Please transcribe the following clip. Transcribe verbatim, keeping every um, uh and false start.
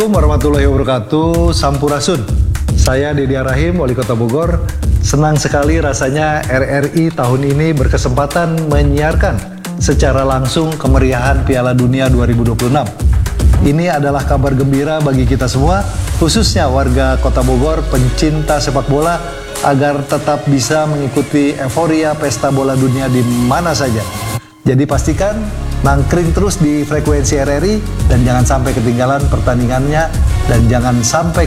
Assalamualaikum warahmatullahi wabarakatuh. Sampurasun. Saya Deddy Rahim, Wali Kota Bogor. Senang sekali rasanya R R I tahun ini berkesempatan menyiarkan secara langsung kemeriahan Piala Dunia dua ribu dua puluh enam. Ini adalah kabar gembira bagi kita semua, khususnya warga Kota Bogor, pencinta sepak bola, agar tetap bisa mengikuti euforia pesta bola dunia di mana saja. Jadi pastikan nangkring terus di frekuensi R R I dan jangan sampai ketinggalan pertandingannya, dan jangan sampai